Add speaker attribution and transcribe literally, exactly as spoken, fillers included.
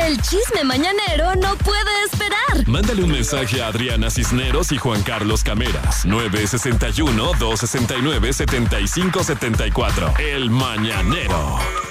Speaker 1: El chisme mañanero no puede esperar.
Speaker 2: Mándale un mensaje a Adriana Cisneros y Juan Carlos Cameras. nueve seis uno, dos seis nueve, siete cinco siete cuatro. El Mañanero.